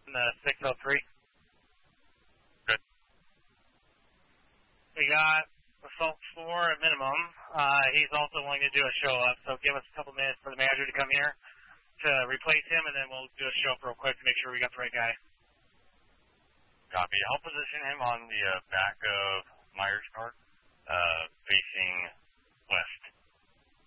603. Good. We got assault 4 at minimum. He's also willing to do a show up, so give us a couple minutes for the manager to come here to replace him, and then we'll do a show up real quick to make sure we got the right guy. Copy. I'll position him on the back of Myers Park, facing west.